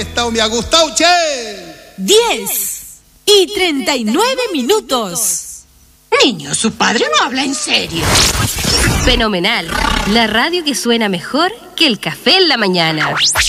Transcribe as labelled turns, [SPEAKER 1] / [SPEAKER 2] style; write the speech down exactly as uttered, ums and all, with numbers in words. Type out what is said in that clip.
[SPEAKER 1] Estado me ha gustado, che.
[SPEAKER 2] diez y treinta y nueve minutos.
[SPEAKER 3] Niño, su padre no habla en serio.
[SPEAKER 4] Fenomenal. La radio que suena mejor que el café en la mañana.